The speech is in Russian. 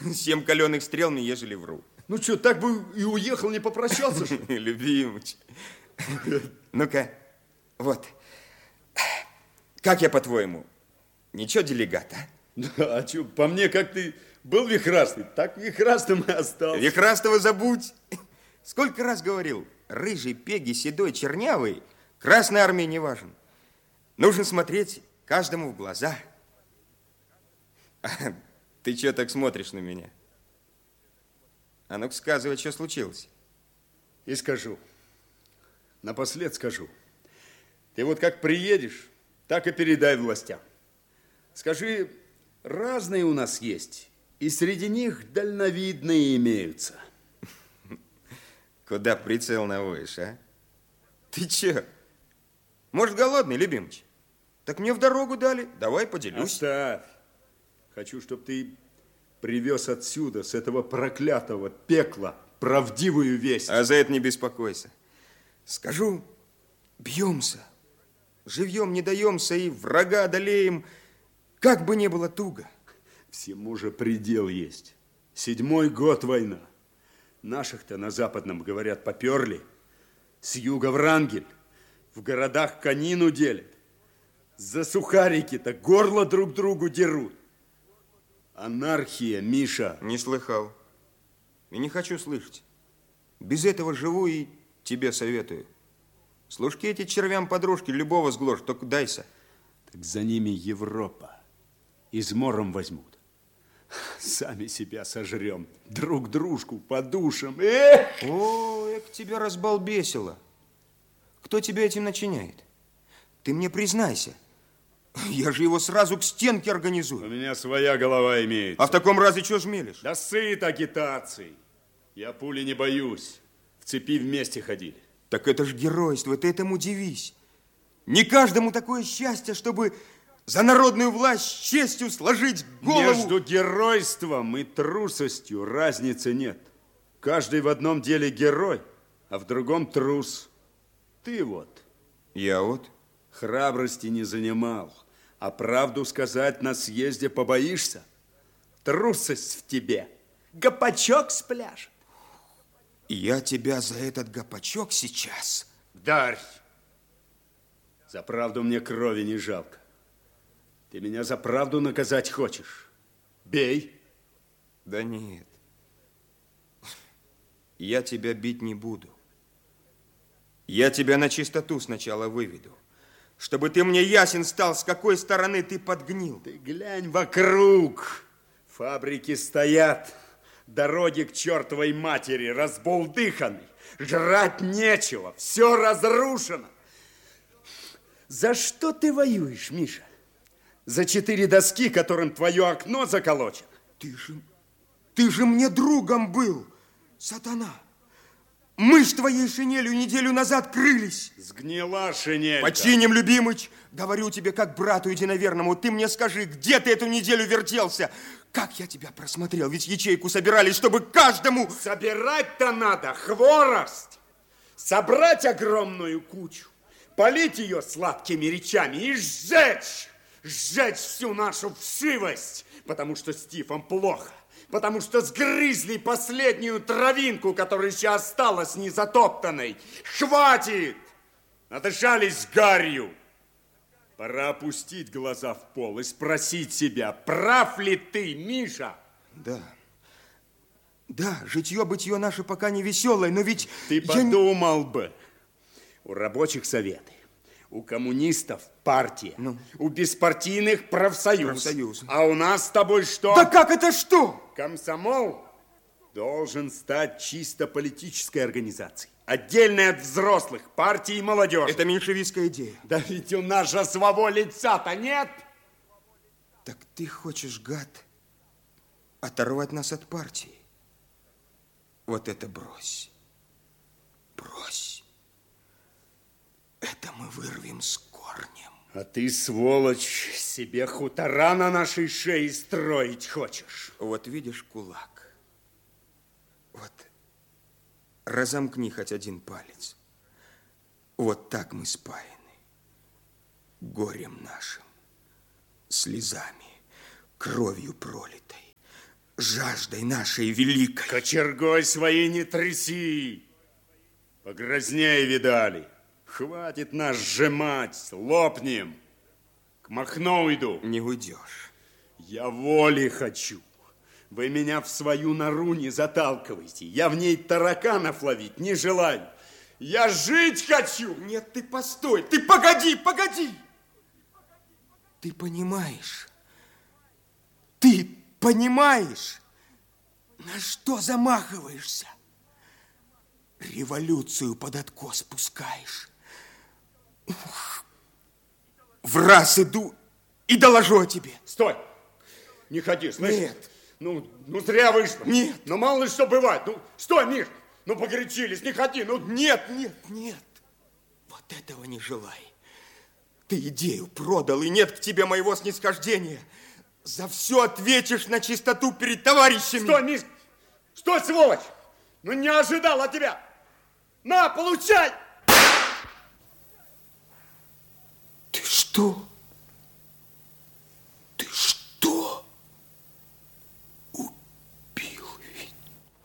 7 каленых стрел мне, ежели вру. Ну что, так бы и уехал, не попрощался же? Любимыч. Ну-ка, вот. Как я, по-твоему? Ничего, делегат, а? Да, а что, по мне, как ты был вихрастый, так вихрастым и остался. Вихрастого забудь. Сколько раз говорил, рыжий, пегий, седой, чернявый, Красной Армии не важен. Нужно смотреть каждому в глаза. Ты что так смотришь на меня? А ну-ка, сказывай, что случилось. И скажу. Напослед скажу. Ты вот как приедешь, так и передай властям. Скажи, разные у нас есть, и среди них дальновидные имеются. Куда прицел наводишь, а? Ты че? Может, голодный, любимыч? Так мне в дорогу дали, давай поделюсь. Оставь. Хочу, чтобы ты привез отсюда, с этого проклятого пекла, правдивую весть. А за это не беспокойся. Скажу, бьемся, живьем не даемся и врага одолеем, как бы ни было туго. Всему же предел есть. 7-й год война. Наших-то на Западном, говорят, поперли. С юга Врангель. В городах конину делят. За сухарики-то горло друг другу дерут. Анархия, Миша. Не слыхал. И не хочу слышать. Без этого живу и тебе советую. Служки эти червям подружки любого сгложь, только дайся. Так за ними Европа. Измором возьмут. Сами себя сожрем. Друг дружку по душам. Эх! О, эк, тебя разбалбесило. Кто тебя этим начиняет? Ты мне признайся. Я же его сразу к стенке организую. У меня своя голова имеется. А в таком разе что жмелишь? Да сыт агитацией. Я пули не боюсь. В цепи вместе ходили. Так это ж геройство, ты этому удивись. Не каждому такое счастье, чтобы за народную власть с честью сложить голову. Между геройством и трусостью разницы нет. Каждый в одном деле герой, а в другом трус. Ты вот. Я вот. Храбрости не занимал, а правду сказать на съезде побоишься. Трусость в тебе. Гопачок спляшет. Я тебя за этот гопачок сейчас... Дарь. За правду мне крови не жалко. Ты меня за правду наказать хочешь? Бей. Да нет. Я тебя бить не буду. Я тебя на чистоту сначала выведу, чтобы ты мне ясен стал, с какой стороны ты подгнил. Ты глянь вокруг. Фабрики стоят, дороги к чертовой матери разбулдыханы, жрать нечего, все разрушено. За что ты воюешь, Миша? За 4 доски, которым твое окно заколочено? Ты же мне другом был, сатана. Мы ж твоей шинелью неделю назад крылись. Сгнила шинель. Починим, любимыч. Говорю тебе, как брату единоверному. Ты мне скажи, где ты эту неделю вертелся? Как я тебя просмотрел? Ведь ячейку собирались, чтобы каждому... Собирать-то надо хворост. Собрать огромную кучу, полить ее сладкими речами и сжечь. Сжечь всю нашу вшивость, потому что с Тифом плохо. Потому что сгрызли последнюю травинку, которая еще осталась незатоптанной. Хватит! Надышались гарью. Пора опустить глаза в пол и спросить себя, прав ли ты, Миша? Да. Да, житье-бытье наше пока не веселое, но ведь... Ты подумал бы. У рабочих советы, у коммунистов партия, у беспартийных профсоюз. А у нас с тобой что? Да как это что? Комсомол должен стать чисто политической организацией, отдельной от взрослых, партий и молодежи. Это меньшевистская идея. Да ведь у нас же своего лица-то нет. Так ты хочешь, гад, оторвать нас от партии? Вот это брось. Брось. Это мы вырвем с корнем. А ты, сволочь, себе хутора на нашей шее строить хочешь. Вот видишь кулак. Вот разомкни хоть один палец. Вот так мы спаяны. Горем нашим, слезами, кровью пролитой. жаждой нашей великой. Кочергой своей не тряси. Погрознее видали. Хватит нас сжимать, лопнем. К Махно иду. Не уйдешь. Я воли хочу. Вы меня в свою нору не заталкивайте. Я в ней тараканов ловить не желаю. Я жить хочу. Нет, ты постой. Ты погоди, погоди. Ты понимаешь? Ты понимаешь, на что замахиваешься? Революцию под откос пускаешь. В раз иду и доложу о тебе. Стой! Не ходи, слышишь? Нет. Ну зря вышло. Нет. Ну мало ли что бывает. Ну, стой, Миш! Ну погорячились, не ходи, ну... Нет. Вот этого не желай. Ты идею продал, и нет к тебе моего снисхождения. За все ответишь на чистоту перед товарищами. Стой, Миш! Стой, сволочь! Ну не ожидал от тебя! На, получай! Ты что?